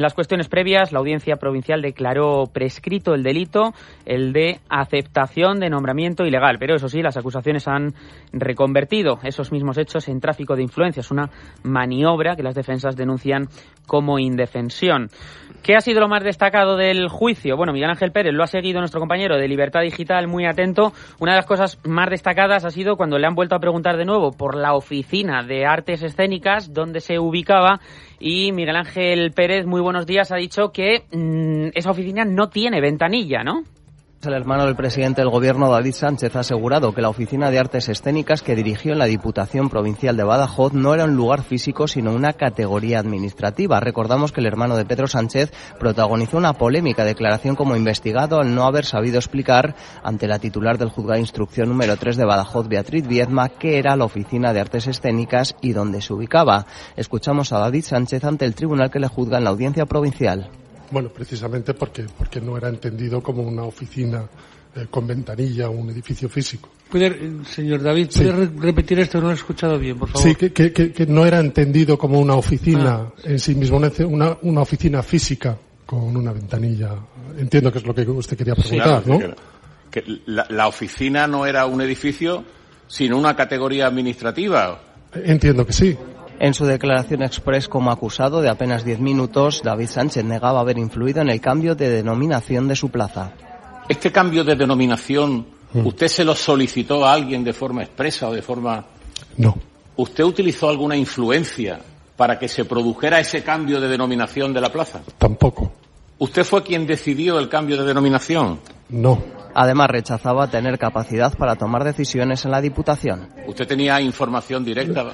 En las cuestiones previas, la Audiencia Provincial declaró prescrito el delito, el de aceptación de nombramiento ilegal. Pero eso sí, las acusaciones han reconvertido esos mismos hechos en tráfico de influencias, una maniobra que las defensas denuncian como indefensión. ¿Qué ha sido lo más destacado del juicio? Bueno, Miguel Ángel Pérez lo ha seguido nuestro compañero de Libertad Digital muy atento. Una de las cosas más destacadas ha sido cuando le han vuelto a preguntar de nuevo por la Oficina de Artes Escénicas, donde se ubicaba, y Miguel Ángel Pérez, muy buenos días, ha dicho que esa oficina no tiene ventanilla, ¿no? El hermano del presidente del Gobierno, David Sánchez, ha asegurado que la Oficina de Artes Escénicas que dirigió en la Diputación Provincial de Badajoz no era un lugar físico, sino una categoría administrativa. Recordamos que el hermano de Pedro Sánchez protagonizó una polémica declaración como investigado al no haber sabido explicar ante la titular del Juzgado de Instrucción número 3 de Badajoz, Beatriz Viedma, qué era la Oficina de Artes Escénicas y dónde se ubicaba. Escuchamos a David Sánchez ante el tribunal que le juzga en la Audiencia Provincial. Bueno, precisamente porque no era entendido como una oficina con ventanilla o un edificio físico. Señor David, ¿puede repetir esto? No lo he escuchado bien, por favor. Sí, que no era entendido como una oficina en sí mismo, una oficina física con una ventanilla. Entiendo que es lo que usted quería preguntar, sí, claro, ¿no? Que la oficina no era un edificio, sino una categoría administrativa. Entiendo que sí. En su declaración express como acusado de apenas 10 minutos, David Sánchez negaba haber influido en el cambio de denominación de su plaza. ¿Este cambio de denominación, usted se lo solicitó a alguien de forma expresa o de forma...? No. ¿Usted utilizó alguna influencia para que se produjera ese cambio de denominación de la plaza? Tampoco. ¿Usted fue quien decidió el cambio de denominación? No. Además, rechazaba tener capacidad para tomar decisiones en la Diputación. ¿Usted tenía información directa?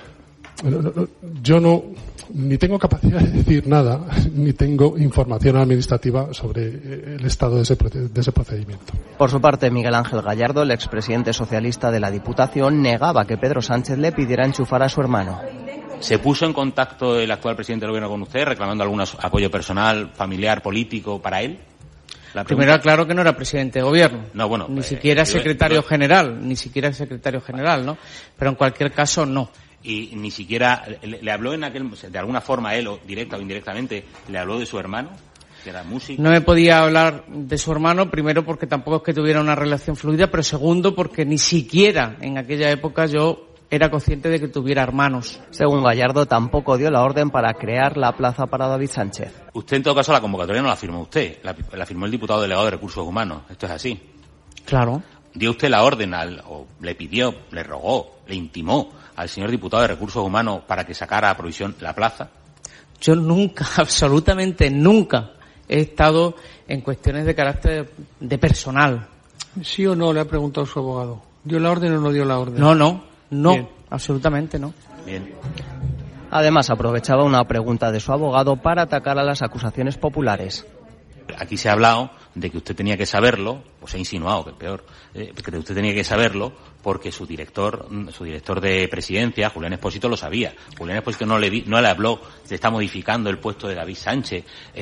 Yo ni tengo capacidad de decir nada, ni tengo información administrativa sobre el estado de ese procedimiento. Por su parte, Miguel Ángel Gallardo, el expresidente socialista de la Diputación, negaba que Pedro Sánchez le pidiera enchufar a su hermano. ¿Se puso en contacto el actual presidente del Gobierno con usted, reclamando algún apoyo personal, familiar, político para él? Primero aclaro que no era presidente de Gobierno. No, bueno, ni siquiera secretario general, ¿no? Pero en cualquier caso, no. Y ni siquiera le habló de alguna forma él, o directa o indirectamente, le habló de su hermano, que era músico. No me podía hablar de su hermano, primero porque tampoco es que tuviera una relación fluida, pero segundo porque ni siquiera en aquella época yo era consciente de que tuviera hermanos. Según Gallardo, tampoco dio la orden para crear la plaza para David Sánchez. Usted, en todo caso, la convocatoria no la firmó usted, la firmó el diputado delegado de Recursos Humanos. ¿Esto es así? Claro. ¿Dio usted la orden o le pidió, le rogó, le intimó al señor diputado de Recursos Humanos para que sacara a provisión la plaza? Yo nunca, absolutamente nunca, he estado en cuestiones de carácter de personal. ¿Sí o no? Le ha preguntado su abogado. ¿Dio la orden o no dio la orden? No, Bien. Absolutamente no. Bien. Además, aprovechaba una pregunta de su abogado para atacar a las acusaciones populares. Aquí se ha hablado de que usted tenía que saberlo, pues se ha insinuado, que es peor, que usted tenía que saberlo porque su director de presidencia, Julián Expósito, lo sabía. Julián Expósito no le habló, se está modificando el puesto de David Sánchez,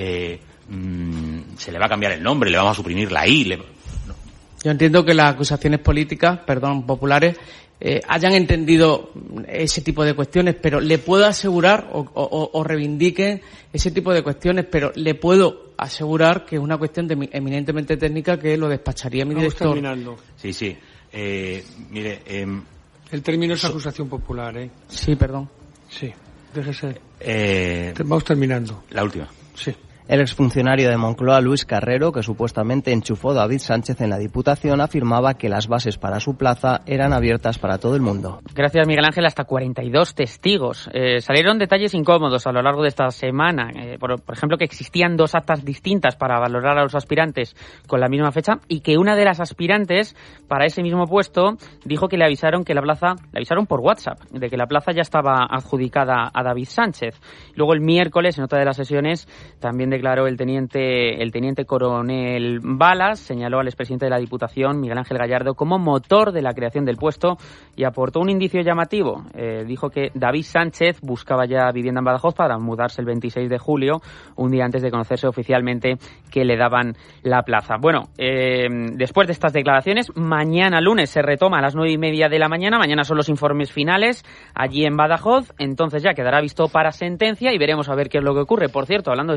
se le va a cambiar el nombre, le vamos a suprimir la I. No. Yo entiendo que las acusaciones políticas, populares, hayan entendido ese tipo de cuestiones, pero le puedo asegurar o reivindiquen ese tipo de cuestiones, pero le puedo asegurar que es una cuestión eminentemente técnica que lo despacharía mi director. Terminando. Sí. Mire, el término es acusación popular, ¿eh? Sí, perdón. Sí, déjese. Vamos terminando. La última. Sí. El exfuncionario de Moncloa, Luis Carrero, que supuestamente enchufó a David Sánchez en la Diputación, afirmaba que las bases para su plaza eran abiertas para todo el mundo. Gracias, Miguel Ángel. Hasta 42 testigos. Salieron detalles incómodos a lo largo de esta semana. Por ejemplo, que existían 2 actas distintas para valorar a los aspirantes con la misma fecha y que una de las aspirantes para ese mismo puesto dijo que le avisaron por WhatsApp, de que la plaza ya estaba adjudicada a David Sánchez. Luego el miércoles, en otra de las sesiones, también declaró el teniente coronel Balas, señaló al expresidente de la Diputación, Miguel Ángel Gallardo, como motor de la creación del puesto y aportó un indicio llamativo. Dijo que David Sánchez buscaba ya vivienda en Badajoz para mudarse el 26 de julio, un día antes de conocerse oficialmente que le daban la plaza. Bueno, después de estas declaraciones, mañana lunes se retoma a las 9:30 de la mañana. Mañana son los informes finales allí en Badajoz. Entonces ya quedará visto para sentencia y veremos a ver qué es lo que ocurre. Por cierto, hablando de sentencias,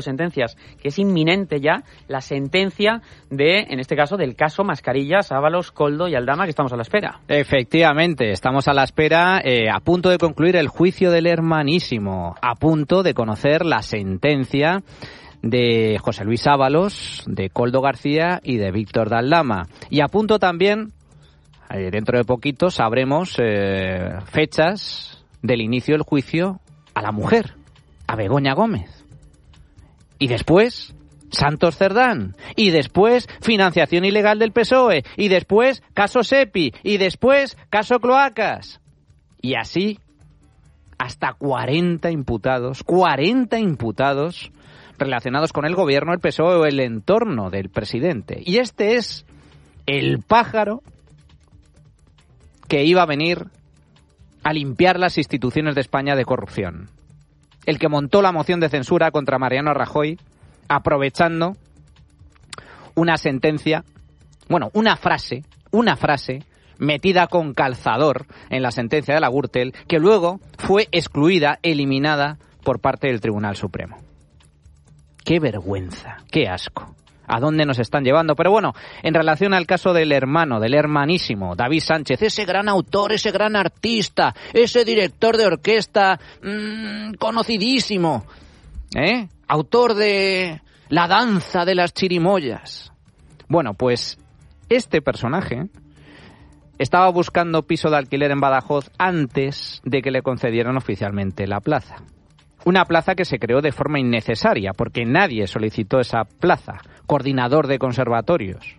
Mascarillas, que es inminente ya la sentencia de, en este caso, del caso Mascarillas, Ábalos, Koldo y Aldama, que estamos a la espera. Efectivamente, estamos a la espera, a punto de concluir el juicio del Hermanísimo, a punto de conocer la sentencia de José Luis Ábalos, de Koldo García y de Víctor de Aldama. Y a punto también, dentro de poquito, sabremos fechas del inicio del juicio a la mujer, a Begoña Gómez. Y después, Santos Cerdán. Y después, financiación ilegal del PSOE. Y después, caso SEPI. Y después, caso Cloacas. Y así, hasta 40 imputados relacionados con el gobierno, el PSOE o el entorno del presidente. Y este es el pájaro que iba a venir a limpiar las instituciones de España de corrupción. El que montó la moción de censura contra Mariano Rajoy, aprovechando una sentencia, bueno, una frase metida con calzador en la sentencia de la Gürtel, que luego fue excluida, eliminada por parte del Tribunal Supremo. ¡Qué vergüenza! ¡Qué asco! ¿A dónde nos están llevando? Pero bueno, en relación al caso del hermano, del hermanísimo, David Sánchez, ese gran autor, ese gran artista, ese director de orquesta conocidísimo, autor de La danza de las chirimoyas. Bueno, pues este personaje estaba buscando piso de alquiler en Badajoz antes de que le concedieran oficialmente la plaza. Una plaza que se creó de forma innecesaria, porque nadie solicitó esa plaza. Coordinador de conservatorios.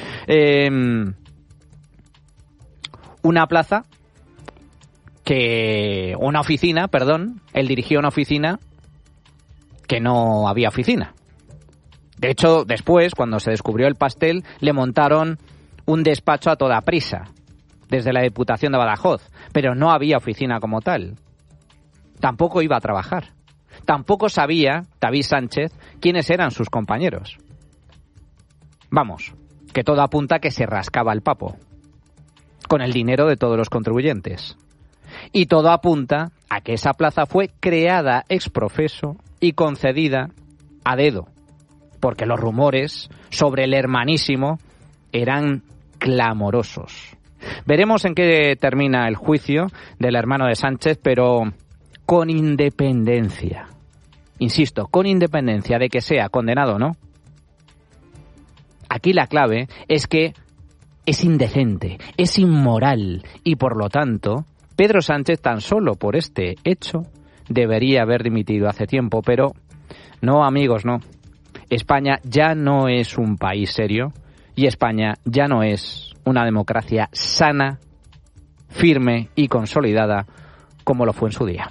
Una plaza una oficina, él dirigió una oficina que no había oficina. De hecho, después, cuando se descubrió el pastel, le montaron un despacho a toda prisa, desde la Diputación de Badajoz, pero no había oficina como tal. Tampoco iba a trabajar. Tampoco sabía David Sánchez quiénes eran sus compañeros. Vamos, que todo apunta a que se rascaba el papo, con el dinero de todos los contribuyentes. Y todo apunta a que esa plaza fue creada ex profeso y concedida a dedo, porque los rumores sobre el hermanísimo eran clamorosos. Veremos en qué termina el juicio del hermano de Sánchez, pero con independencia, insisto, con independencia de que sea condenado o no. Aquí la clave es que es indecente, es inmoral y por lo tanto Pedro Sánchez, tan solo por este hecho, debería haber dimitido hace tiempo, pero no, amigos, no. España ya no es un país serio y España ya no es una democracia sana, firme y consolidada como lo fue en su día.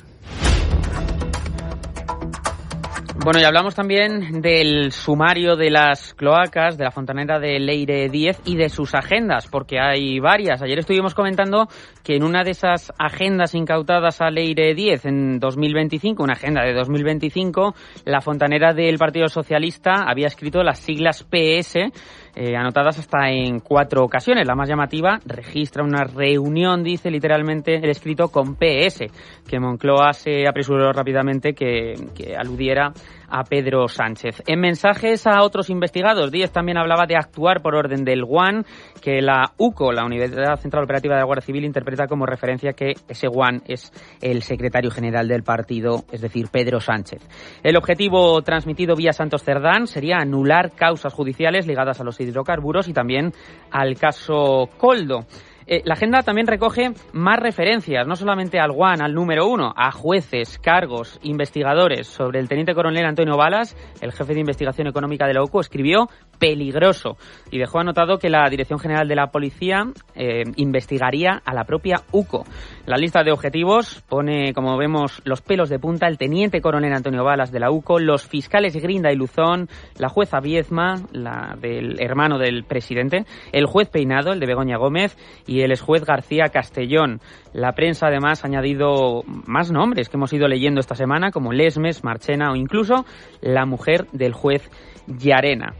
Bueno, y hablamos también del sumario de las cloacas, de la fontanera de Leire 10 y de sus agendas, porque hay varias. Ayer estuvimos comentando que en una de esas agendas incautadas a Leire 10 en 2025, una agenda de 2025, la fontanera del Partido Socialista había escrito las siglas PS, anotadas hasta en 4 ocasiones. La más llamativa registra una reunión, dice literalmente el escrito, con PS, que Moncloa se apresuró rápidamente que aludiera a Pedro Sánchez. En mensajes a otros investigados, Díez también hablaba de actuar por orden del UAN, que la UCO, la Unidad Central Operativa de la Guardia Civil, interpreta como referencia que ese UAN es el secretario general del partido, es decir, Pedro Sánchez. El objetivo transmitido vía Santos Cerdán sería anular causas judiciales ligadas a los hidrocarburos y también al caso Koldo. La agenda también recoge más referencias, no solamente al UAN, al número 1, a jueces, cargos, investigadores. Sobre el teniente coronel Antonio Balas, el jefe de investigación económica de la UCO, escribió peligroso y dejó anotado que la Dirección General de la Policía investigaría a la propia UCO. La lista de objetivos pone, como vemos, los pelos de punta: el teniente coronel Antonio Balas de la UCO, los fiscales Grinda y Luzón, la jueza Viezma, la del hermano del presidente, el juez Peinado, el de Begoña Gómez, y el exjuez García Castellón. La prensa además ha añadido más nombres que hemos ido leyendo esta semana, como Lesmes, Marchena o incluso la mujer del juez Llarena.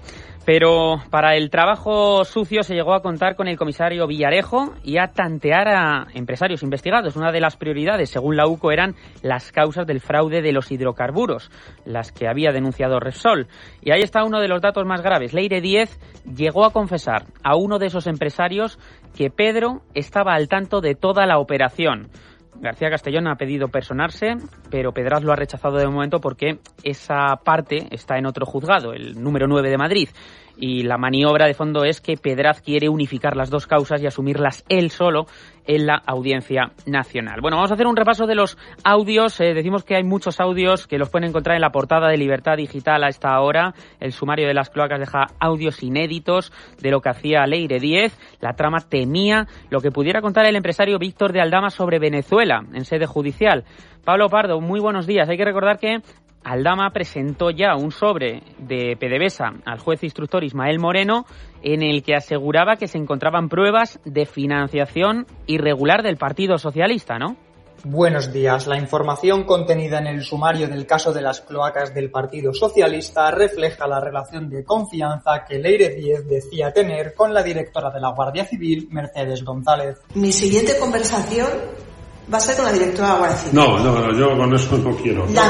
Pero para el trabajo sucio se llegó a contar con el comisario Villarejo y a tantear a empresarios investigados. Una de las prioridades, según la UCO, eran las causas del fraude de los hidrocarburos, las que había denunciado Repsol. Y ahí está uno de los datos más graves. Leire Díez llegó a confesar a uno de esos empresarios que Pedro estaba al tanto de toda la operación. García Castellón ha pedido personarse, pero Pedraz lo ha rechazado de momento porque esa parte está en otro juzgado, el número 9 de Madrid. Y la maniobra de fondo es que Pedraz quiere unificar las dos causas y asumirlas él solo en la Audiencia Nacional. Bueno, vamos a hacer un repaso de los audios. Decimos que hay muchos audios que los pueden encontrar en la portada de Libertad Digital a esta hora. El sumario de las cloacas deja audios inéditos de lo que hacía Leire Díez. La trama temía lo que pudiera contar el empresario Víctor de Aldama sobre Venezuela en sede judicial. Pablo Pardo, muy buenos días. Hay que recordar que Aldama presentó ya un sobre de PDVSA al juez instructor Ismael Moreno en el que aseguraba que se encontraban pruebas de financiación irregular del Partido Socialista, ¿no? Buenos días. La información contenida en el sumario del caso de las cloacas del Partido Socialista refleja la relación de confianza que Leire Díez decía tener con la directora de la Guardia Civil, Mercedes González. Mi siguiente conversación va a ser con la directora de la Guardia Civil. No, yo con eso no quiero. La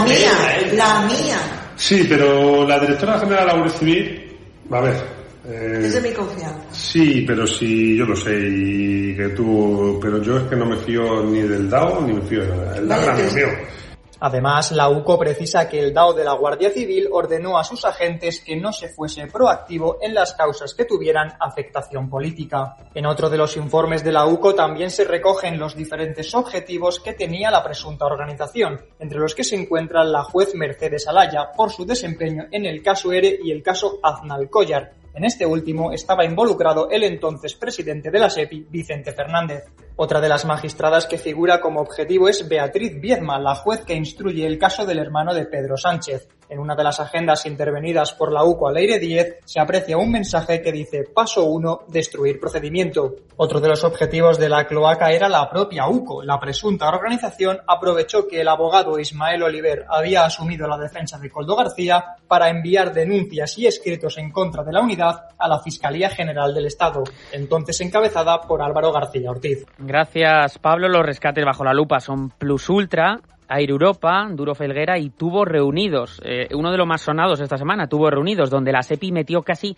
mía. Sí, pero la directora general de la Guardia Civil, a ver... es de mi confianza. Sí, pero sí, yo lo sé, y que tú... Pero yo es que no me fío ni del DAO, ni me fío de nada. El DAO es amigo mío. Además, la UCO precisa que el DAO de la Guardia Civil ordenó a sus agentes que no se fuese proactivo en las causas que tuvieran afectación política. En otro de los informes de la UCO también se recogen los diferentes objetivos que tenía la presunta organización, entre los que se encuentran la juez Mercedes Alaya por su desempeño en el caso ERE y el caso Aznalcóllar. En este último estaba involucrado el entonces presidente de la SEPI, Vicente Fernández. Otra de las magistradas que figura como objetivo es Beatriz Viedma, la juez que instruye el caso del hermano de Pedro Sánchez. En una de las agendas intervenidas por la UCO a Leire Díez se aprecia un mensaje que dice: paso 1, destruir procedimiento. Otro de los objetivos de la cloaca era la propia UCO. La presunta organización aprovechó que el abogado Ismael Oliver había asumido la defensa de Koldo García para enviar denuncias y escritos en contra de la unidad a la Fiscalía General del Estado, entonces encabezada por Álvaro García Ortiz. Gracias, Pablo. Los rescates bajo la lupa son Plus Ultra, Air Europa, Duro Felguera y Tubos Reunidos. Uno de los más sonados esta semana, Tubos Reunidos, donde la SEPI metió casi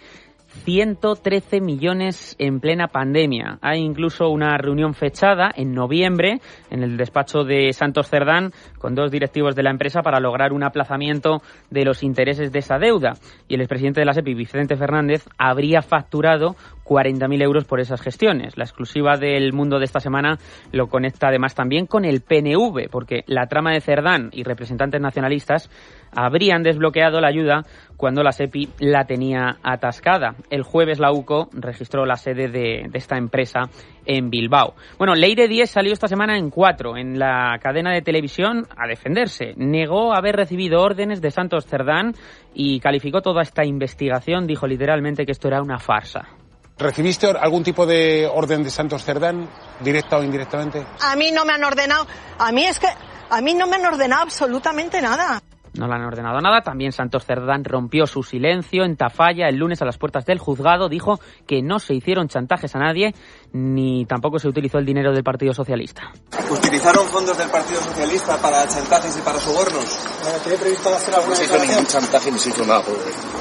113 millones en plena pandemia. Hay incluso una reunión fechada en noviembre en el despacho de Santos Cerdán con dos directivos de la empresa para lograr un aplazamiento de los intereses de esa deuda. Y el expresidente de la SEPI, Vicente Fernández, habría facturado 40.000 euros por esas gestiones. La exclusiva del Mundo de esta semana lo conecta además también con el PNV, porque la trama de Cerdán y representantes nacionalistas habrían desbloqueado la ayuda cuando la SEPI la tenía atascada. El jueves la UCO registró la sede de esta empresa en Bilbao. Bueno, Leire Díez salió esta semana en 4 en la cadena de televisión a defenderse. Negó haber recibido órdenes de Santos Cerdán y calificó toda esta investigación, dijo literalmente que esto era una farsa. ¿Recibiste algún tipo de orden de Santos Cerdán, directa o indirectamente? A mí no me han ordenado, a mí no me han ordenado absolutamente nada. No le han ordenado nada. También Santos Cerdán rompió su silencio en Tafalla el lunes a las puertas del juzgado. Dijo que no se hicieron chantajes a nadie, ni tampoco se utilizó el dinero del Partido Socialista. ¿Utilizaron fondos del Partido Socialista para chantajes y para sobornos? ¿Tiene previsto hacer alguna declaración? No se hizo ningún chantaje ni se hizo nada, pobre.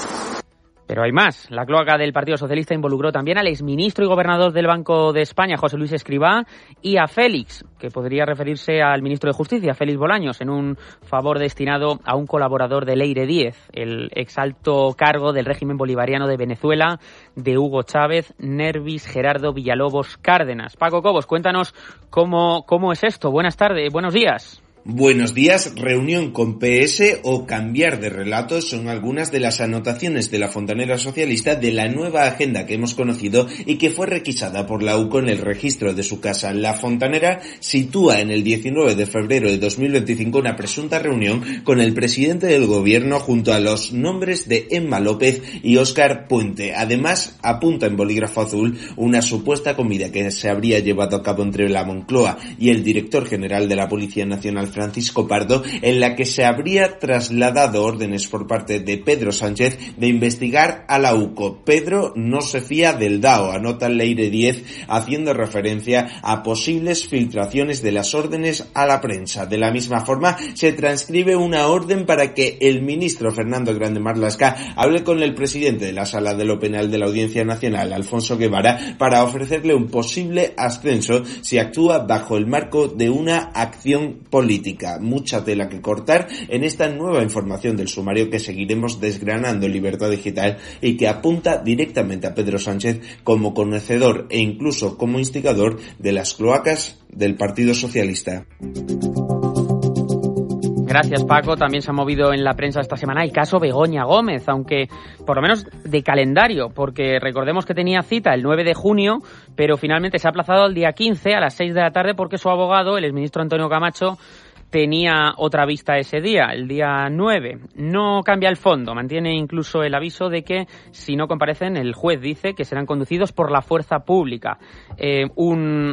Pero hay más. La cloaca del Partido Socialista involucró también al exministro y gobernador del Banco de España, José Luis Escrivá, y a Félix, que podría referirse al ministro de Justicia, Félix Bolaños, en un favor destinado a un colaborador de Leire Díez, el exalto cargo del régimen bolivariano de Venezuela, de Hugo Chávez, Nervis, Gerardo Villalobos Cárdenas. Paco Cobos, cuéntanos cómo es esto. Buenas tardes, buenos días. Buenos días. Reunión con PS o cambiar de relatos son algunas de las anotaciones de la fontanera socialista de la nueva agenda que hemos conocido y que fue requisada por la UCO en el registro de su casa. La fontanera sitúa en el 19 de febrero de 2025 una presunta reunión con el presidente del gobierno junto a los nombres de Emma López y Óscar Puente. Además, apunta en bolígrafo azul una supuesta comida que se habría llevado a cabo entre la Moncloa y el director general de la Policía Nacional, Francisco Pardo, en la que se habría trasladado órdenes por parte de Pedro Sánchez de investigar a la UCO. Pedro no se fía del DAO, anota Leire 10, haciendo referencia a posibles filtraciones de las órdenes a la prensa. De la misma forma, se transcribe una orden para que el ministro Fernando Grande Marlaska hable con el presidente de la Sala de lo Penal de la Audiencia Nacional, Alfonso Guevara, para ofrecerle un posible ascenso si actúa bajo el marco de una acción política. Mucha tela que cortar en esta nueva información del sumario que seguiremos desgranando en Libertad Digital y que apunta directamente a Pedro Sánchez como conocedor e incluso como instigador de las cloacas del Partido Socialista. Gracias, Paco. También se ha movido en la prensa esta semana el caso Begoña Gómez, aunque por lo menos de calendario, porque recordemos que tenía cita el 9 de junio, pero finalmente se ha aplazado al día 15 a las 6 de la tarde porque su abogado, el exministro Antonio Camacho, tenía otra vista ese día, el día 9. No cambia el fondo, mantiene incluso el aviso de que si no comparecen, el juez dice que serán conducidos por la fuerza pública. Un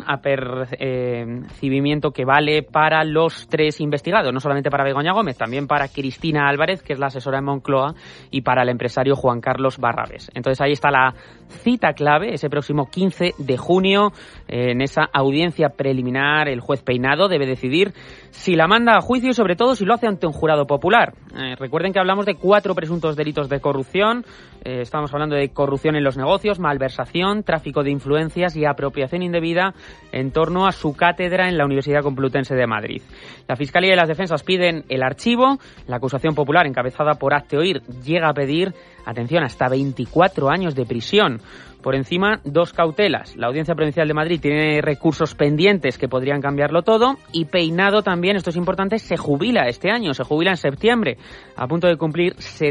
apercibimiento que vale para los 3 investigados, no solamente para Begoña Gómez, también para Cristina Álvarez, que es la asesora de Moncloa, y para el empresario Juan Carlos Barrabés. Entonces ahí está la cita clave, ese próximo 15 de junio, en esa audiencia preliminar. El juez Peinado debe decidir si la manda a juicio y sobre todo si lo hace ante un jurado popular. Recuerden que hablamos de 4 presuntos delitos de corrupción. Estamos hablando de corrupción en los negocios, malversación, tráfico de influencias y apropiación indebida en torno a su cátedra en la Universidad Complutense de Madrid. La Fiscalía y las defensas piden el archivo. La acusación popular, encabezada por Hazte Oír, llega a pedir, atención, hasta 24 años de prisión. Por encima, 2 cautelas. La Audiencia Provincial de Madrid tiene recursos pendientes que podrían cambiarlo todo, y Peinado también, esto es importante, se jubila este año, se jubila en septiembre, a punto de cumplir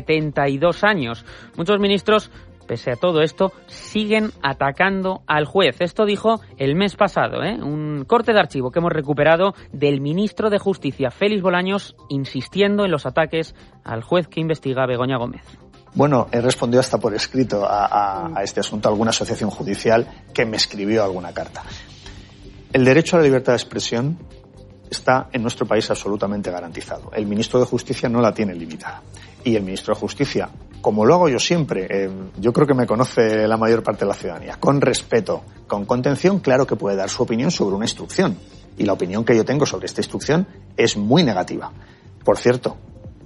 72 años. Muchos ministros, pese a todo esto, siguen atacando al juez. Esto dijo el mes pasado, un corte de archivo que hemos recuperado del ministro de Justicia, Félix Bolaños, insistiendo en los ataques al juez que investiga a Begoña Gómez. Bueno, he respondido hasta por escrito a este asunto a alguna asociación judicial que me escribió alguna carta. El derecho a la libertad de expresión está en nuestro país absolutamente garantizado. El ministro de Justicia no la tiene limitada. Y el ministro de Justicia, como lo hago yo siempre, yo creo que me conoce la mayor parte de la ciudadanía, con respeto, con contención, claro que puede dar su opinión sobre una instrucción. Y la opinión que yo tengo sobre esta instrucción es muy negativa. Por cierto,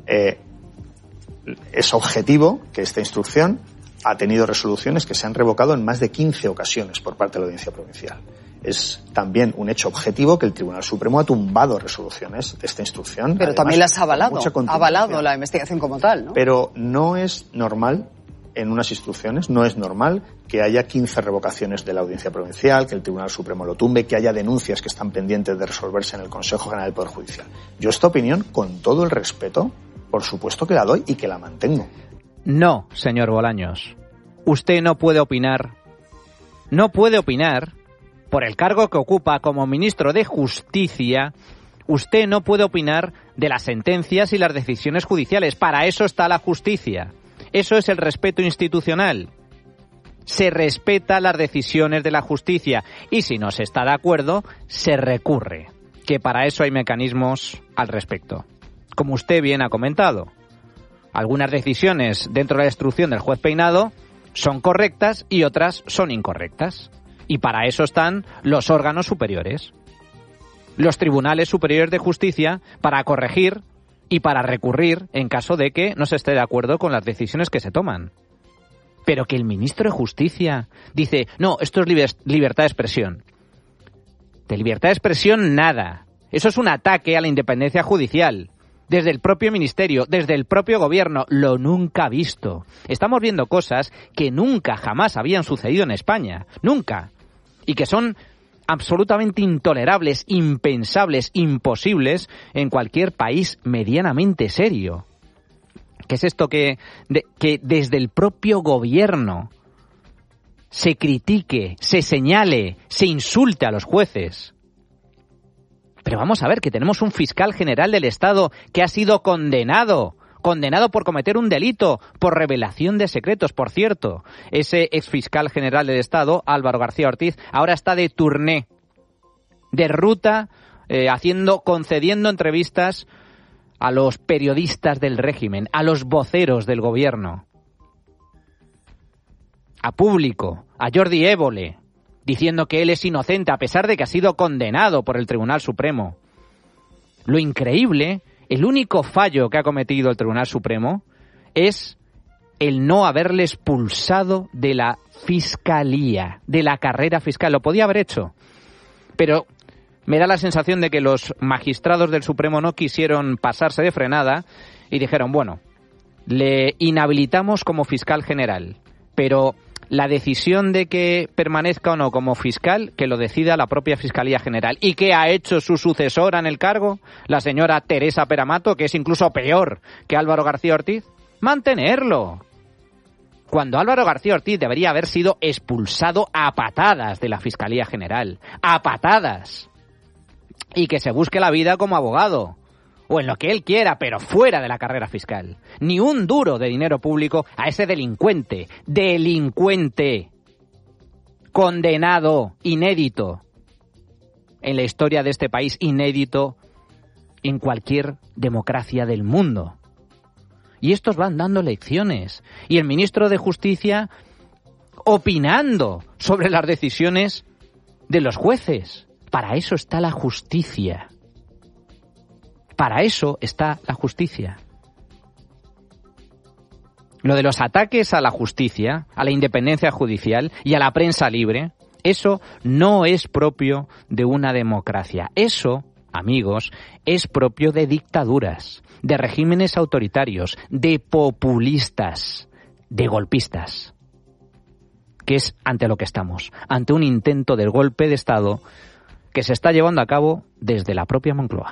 es objetivo que esta instrucción ha tenido resoluciones que se han revocado en más de 15 ocasiones por parte de la Audiencia Provincial. Es también un hecho objetivo que el Tribunal Supremo ha tumbado resoluciones de esta instrucción. Pero también las ha avalado la investigación como tal, ¿no? Pero no es normal en unas instrucciones, no es normal que haya 15 revocaciones de la Audiencia Provincial, que el Tribunal Supremo lo tumbe, que haya denuncias que están pendientes de resolverse en el Consejo General del Poder Judicial. Yo esta opinión, con todo el respeto, por supuesto que la doy y que la mantengo. No, señor Bolaños. Usted no puede opinar. No puede opinar por el cargo que ocupa como ministro de Justicia. Usted no puede opinar de las sentencias y las decisiones judiciales. Para eso está la justicia. Eso es el respeto institucional. Se respeta las decisiones de la justicia y si no se está de acuerdo, se recurre. Que para eso hay mecanismos al respecto. Como usted bien ha comentado, algunas decisiones dentro de la instrucción del juez Peinado son correctas y otras son incorrectas. Y para eso están los órganos superiores, los tribunales superiores de justicia, para corregir y para recurrir en caso de que no se esté de acuerdo con las decisiones que se toman. Pero que el ministro de Justicia dice, no, esto es libertad de expresión. De libertad de expresión, nada. Eso es un ataque a la independencia judicial. Desde el propio ministerio, desde el propio gobierno, lo nunca visto. Estamos viendo cosas que nunca, jamás habían sucedido en España. Nunca. Y que son absolutamente intolerables, impensables, imposibles en cualquier país medianamente serio. ¿Qué es esto que desde el propio gobierno se critique, se señale, se insulte a los jueces? Pero vamos a ver, que tenemos un fiscal general del Estado que ha sido condenado por cometer un delito, por revelación de secretos, por cierto. Ese exfiscal general del Estado, Álvaro García Ortiz, ahora está de turné, de ruta concediendo entrevistas a los periodistas del régimen, a los voceros del gobierno, a Público, a Jordi Évole, diciendo que él es inocente a pesar de que ha sido condenado por el Tribunal Supremo. Lo increíble, el único fallo que ha cometido el Tribunal Supremo es el no haberle expulsado de la fiscalía, de la carrera fiscal. Lo podía haber hecho, pero me da la sensación de que los magistrados del Supremo no quisieron pasarse de frenada y dijeron, bueno, le inhabilitamos como fiscal general, pero la decisión de que permanezca o no como fiscal, que lo decida la propia Fiscalía General. ¿Y qué ha hecho su sucesora en el cargo, la señora Teresa Peramato, que es incluso peor que Álvaro García Ortiz? Mantenerlo. Cuando Álvaro García Ortiz debería haber sido expulsado a patadas de la Fiscalía General. A patadas. Y que se busque la vida como abogado. O en lo que él quiera, pero fuera de la carrera fiscal. Ni un duro de dinero público a ese delincuente. Delincuente. Condenado. Inédito. En la historia de este país, inédito en cualquier democracia del mundo. Y estos van dando lecciones. Y el ministro de Justicia opinando sobre las decisiones de los jueces. Para eso está la justicia. Para eso está la justicia. Lo de los ataques a la justicia, a la independencia judicial y a la prensa libre, eso no es propio de una democracia. Eso, amigos, es propio de dictaduras, de regímenes autoritarios, de populistas, de golpistas. Que es ante lo que estamos, ante un intento del golpe de Estado que se está llevando a cabo desde la propia Moncloa.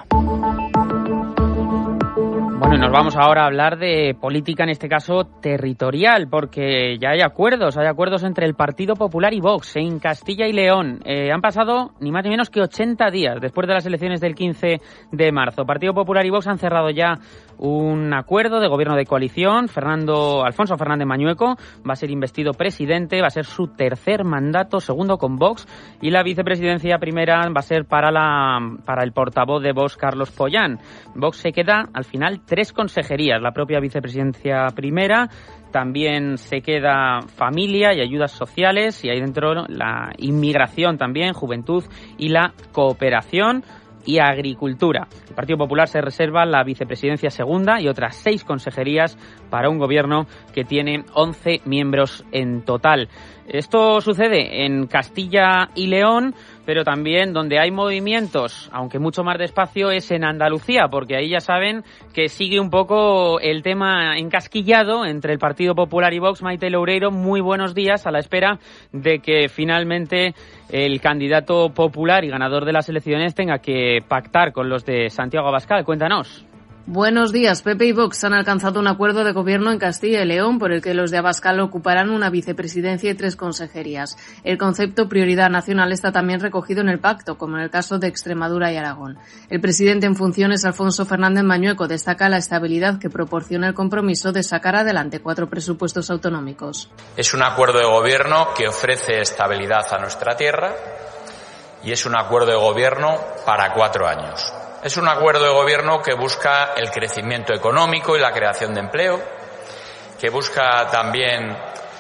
Bueno, y nos vamos ahora a hablar de política, en este caso territorial, porque ya hay acuerdos entre el Partido Popular y Vox en Castilla y León. Han pasado ni más ni menos que 80 días después de las elecciones del 15 de marzo. Partido Popular y Vox han cerrado ya un acuerdo de gobierno de coalición. Alfonso Fernández Mañueco va a ser investido presidente, va a ser su tercer mandato, segundo con Vox, y la vicepresidencia primera va a ser para el portavoz de Vox, Carlos Pollán. Vox se queda al final 3 consejerías, la propia vicepresidencia primera, también se queda familia y ayudas sociales, y ahí dentro la inmigración también, juventud y la cooperación y agricultura. El Partido Popular se reserva la vicepresidencia segunda y otras 6 consejerías para un gobierno que tiene 11 miembros en total. Esto sucede en Castilla y León, pero también donde hay movimientos, aunque mucho más despacio, es en Andalucía, porque ahí ya saben que sigue un poco el tema encasquillado entre el Partido Popular y Vox. Maite Loureiro, muy buenos días, a la espera de que finalmente el candidato popular y ganador de las elecciones tenga que pactar con los de Santiago Abascal. Cuéntanos. Buenos días. PP y Vox han alcanzado un acuerdo de gobierno en Castilla y León por el que los de Abascal ocuparán una vicepresidencia y 3 consejerías. El concepto prioridad nacional está también recogido en el pacto, como en el caso de Extremadura y Aragón. El presidente en funciones, Alfonso Fernández Mañueco, destaca la estabilidad que proporciona el compromiso de sacar adelante 4 presupuestos autonómicos. Es un acuerdo de gobierno que ofrece estabilidad a nuestra tierra y es un acuerdo de gobierno para 4 años. Es un acuerdo de gobierno que busca el crecimiento económico y la creación de empleo, que busca también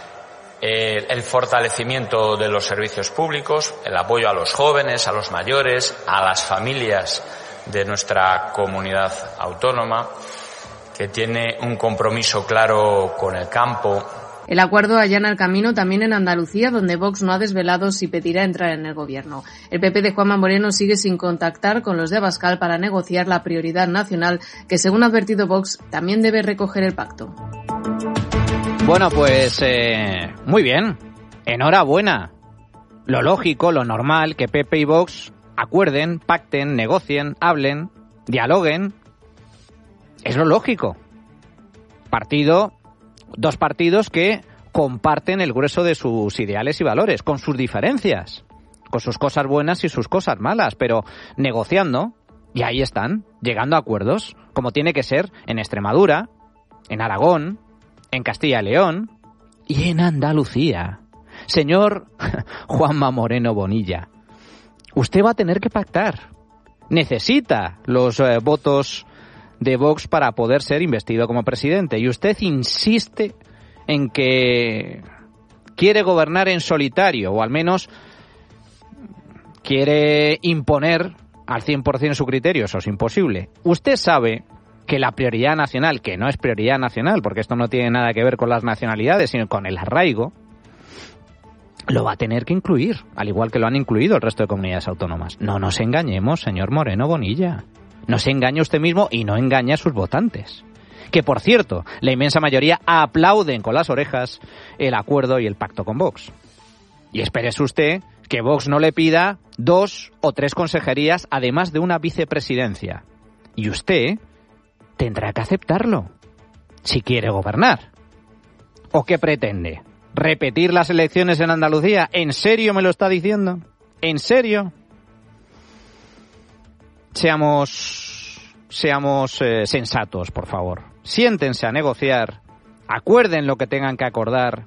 el fortalecimiento de los servicios públicos, el apoyo a los jóvenes, a los mayores, a las familias de nuestra comunidad autónoma, que tiene un compromiso claro con el campo. El acuerdo allana el camino también en Andalucía, donde Vox no ha desvelado si pedirá entrar en el gobierno. El PP de Juanma Moreno sigue sin contactar con los de Abascal para negociar la prioridad nacional, que según ha advertido Vox, también debe recoger el pacto. Bueno, pues muy bien. Enhorabuena. Lo lógico, lo normal, que PP y Vox acuerden, pacten, negocien, hablen, dialoguen. Es lo lógico. 2 partidos que comparten el grueso de sus ideales y valores, con sus diferencias, con sus cosas buenas y sus cosas malas, pero negociando, y ahí están, llegando a acuerdos, como tiene que ser en Extremadura, en Aragón, en Castilla y León y en Andalucía. Señor Juanma Moreno Bonilla, usted va a tener que pactar. necesita los votos de Vox para poder ser investido como presidente. Y usted insiste en que quiere gobernar en solitario, o al menos quiere imponer al 100% su criterio. Eso es imposible. Usted sabe que la prioridad nacional, que no es prioridad nacional, porque esto no tiene nada que ver con las nacionalidades, sino con el arraigo, lo va a tener que incluir, al igual que lo han incluido el resto de comunidades autónomas. No nos engañemos, señor Moreno Bonilla. No se engaña usted mismo y no engaña a sus votantes. Que, por cierto, la inmensa mayoría aplauden con las orejas el acuerdo y el pacto con Vox. Y espérese usted que Vox no le pida 2 o 3 consejerías, además de una vicepresidencia. Y usted tendrá que aceptarlo, si quiere gobernar. ¿O qué pretende? ¿Repetir las elecciones en Andalucía? ¿En serio me lo está diciendo? ¿En serio? Seamos sensatos, por favor. Siéntense a negociar, acuerden lo que tengan que acordar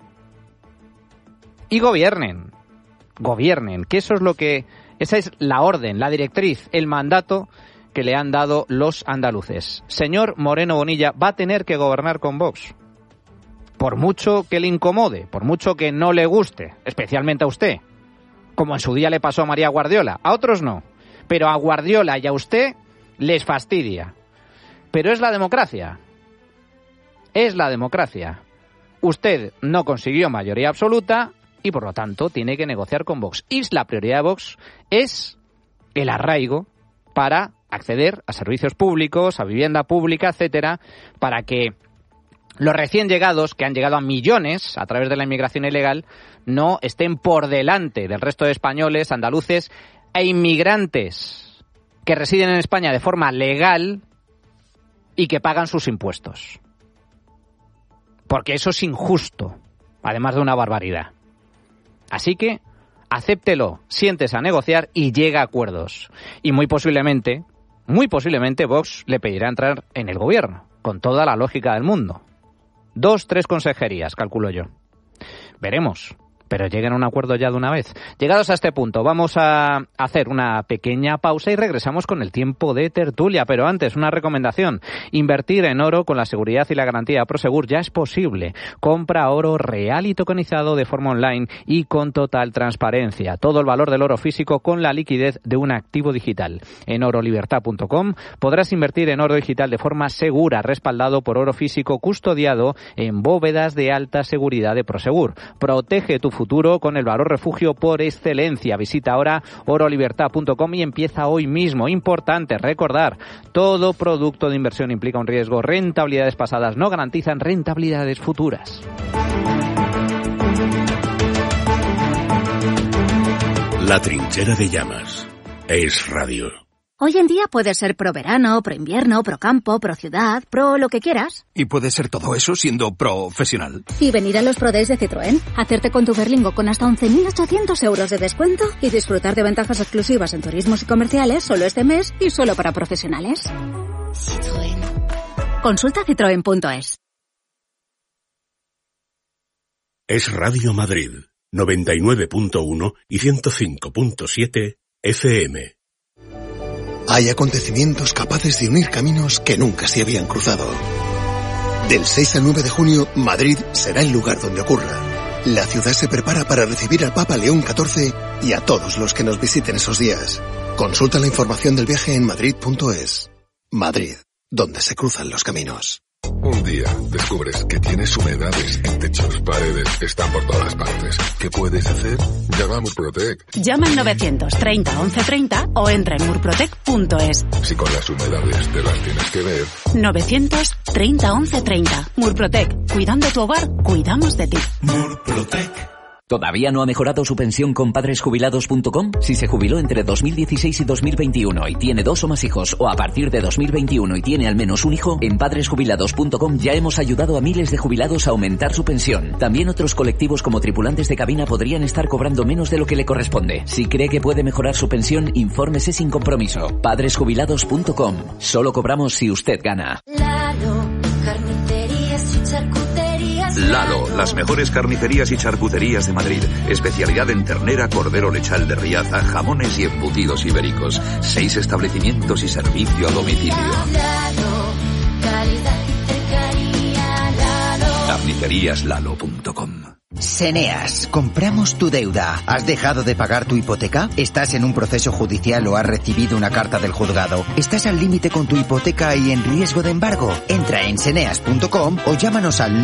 y gobiernen. Gobiernen, que esa es la orden, la directriz, el mandato que le han dado los andaluces. Señor Moreno Bonilla, va a tener que gobernar con Vox. Por mucho que le incomode, por mucho que no le guste, especialmente a usted, como en su día le pasó a María Guardiola, a otros no, pero a Guardiola y a usted les fastidia. Pero es la democracia. Es la democracia. Usted no consiguió mayoría absoluta y por lo tanto tiene que negociar con Vox. Y la prioridad de Vox es el arraigo para acceder a servicios públicos, a vivienda pública, etcétera, para que los recién llegados, que han llegado a millones a través de la inmigración ilegal, no estén por delante del resto de españoles, andaluces e inmigrantes que residen en España de forma legal y que pagan sus impuestos. Porque eso es injusto, además de una barbaridad. Así que acéptelo, siéntese a negociar y llega a acuerdos. Y muy posiblemente Vox le pedirá entrar en el gobierno, con toda la lógica del mundo. 2, 3 consejerías, calculo yo. Veremos, pero lleguen a un acuerdo ya de una vez. Llegados a este punto, vamos a hacer una pequeña pausa y regresamos con el tiempo de tertulia. Pero antes, una recomendación. Invertir en oro con la seguridad y la garantía de Prosegur ya es posible. Compra oro real y tokenizado de forma online y con total transparencia. Todo el valor del oro físico con la liquidez de un activo digital. En orolibertad.com podrás invertir en oro digital de forma segura, respaldado por oro físico custodiado en bóvedas de alta seguridad de Prosegur. Protege tu futuro con el valor refugio por excelencia. Visita ahora orolibertad.com y empieza hoy mismo. Importante recordar, todo producto de inversión implica un riesgo. Rentabilidades pasadas no garantizan rentabilidades futuras. La trinchera de llamas es radio. Hoy en día puedes ser pro verano, pro invierno, pro campo, pro ciudad, pro lo que quieras. Y puedes ser todo eso siendo profesional. Y venir a los Pro Days de Citroën, hacerte con tu Berlingo con hasta 11.800 euros de descuento y disfrutar de ventajas exclusivas en turismos y comerciales solo este mes y solo para profesionales. Citroën. Consulta citroen.es. Es Radio Madrid, 99.1 y 105.7 FM. Hay acontecimientos capaces de unir caminos que nunca se habían cruzado. Del 6 al 9 de junio, Madrid será el lugar donde ocurra. La ciudad se prepara para recibir al Papa León XIV y a todos los que nos visiten esos días. Consulta la información del viaje en madrid.es. Madrid, donde se cruzan los caminos. Un día descubres que tienes humedades en techos, paredes, están por todas partes. ¿Qué puedes hacer? Llama a Murprotec. Llama al 930 1130 o entra en murprotec.es. Si con las humedades te las tienes que ver. 930 1130. Murprotec. Cuidando tu hogar, cuidamos de ti. Murprotec. ¿Todavía no ha mejorado su pensión con padresjubilados.com? Si se jubiló entre 2016 y 2021 y tiene 2 o más hijos, o a partir de 2021 y tiene al menos un hijo, en padresjubilados.com ya hemos ayudado a miles de jubilados a aumentar su pensión. También otros colectivos como tripulantes de cabina podrían estar cobrando menos de lo que le corresponde. Si cree que puede mejorar su pensión, infórmese sin compromiso. Padresjubilados.com. Solo cobramos si usted gana. Lalo, carnicerías y charcuterías. Lalo, las mejores carnicerías y charcuterías de Madrid. Especialidad en ternera, cordero lechal de Riaza, jamones y embutidos ibéricos. 6 establecimientos y servicio a domicilio. Carniceríaslalo.com. Seneas, compramos tu deuda. ¿Has dejado de pagar tu hipoteca? ¿Estás en un proceso judicial o has recibido una carta del juzgado? ¿Estás al límite con tu hipoteca y en riesgo de embargo? Entra en seneas.com o llámanos al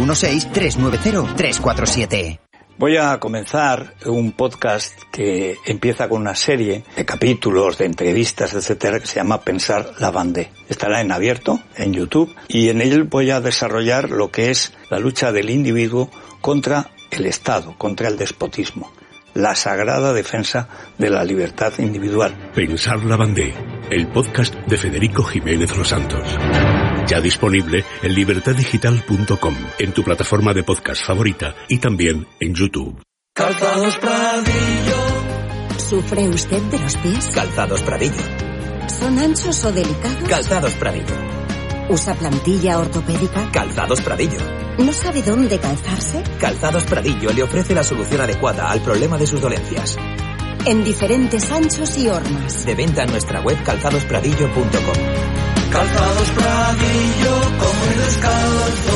916-390-347. Voy a comenzar un podcast que empieza con una serie de capítulos, de entrevistas, etcétera, que se llama Pensar la Vendée. Estará en abierto, en YouTube, y en él voy a desarrollar lo que es la lucha del individuo contra el Estado, contra el despotismo, la sagrada defensa de la libertad individual. Pensar la Vendée, el podcast de Federico Jiménez Los Santos. Ya disponible en libertaddigital.com, en tu plataforma de podcast favorita y también en YouTube. Calzados Pradillo. ¿Sufre usted de los pies? Calzados Pradillo. ¿Son anchos o delicados? Calzados Pradillo. ¿Usa plantilla ortopédica? Calzados Pradillo. ¿No sabe dónde calzarse? Calzados Pradillo le ofrece la solución adecuada al problema de sus dolencias. En diferentes anchos y hormas. De venta en nuestra web calzadospradillo.com. Calzados Pradillo, como el descalzo.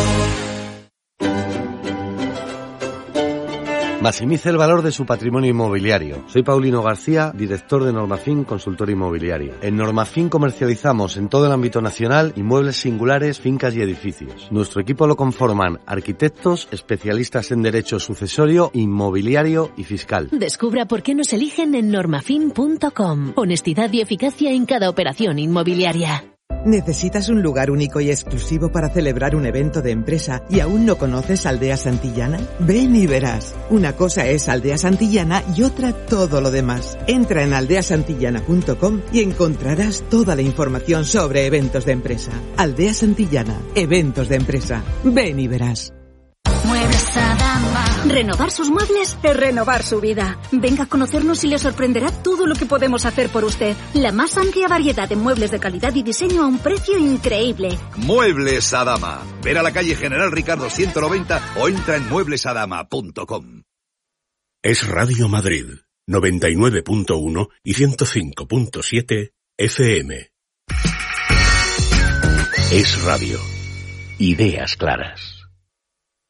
Maximice el valor de su patrimonio inmobiliario. Soy Paulino García, director de Normafin, consultor inmobiliario. En Normafin comercializamos en todo el ámbito nacional inmuebles singulares, fincas y edificios. Nuestro equipo lo conforman arquitectos, especialistas en derecho sucesorio, inmobiliario y fiscal. Descubra por qué nos eligen en normafin.com. Honestidad y eficacia en cada operación inmobiliaria. ¿Necesitas un lugar único y exclusivo para celebrar un evento de empresa y aún no conoces Aldea Santillana? Ven y verás. Una cosa es Aldea Santillana y otra todo lo demás. Entra en aldeasantillana.com y encontrarás toda la información sobre eventos de empresa. Aldea Santillana, eventos de empresa. Ven y verás. Muebles Adama. Renovar sus muebles es renovar su vida. Venga a conocernos y le sorprenderá todo lo que podemos hacer por usted. La más amplia variedad de muebles de calidad y diseño a un precio increíble. Muebles Adama. Ver a la calle General Ricardo 190 o entra en mueblesadama.com. Es Radio Madrid, 99.1 y 105.7 FM. Es radio. Ideas claras.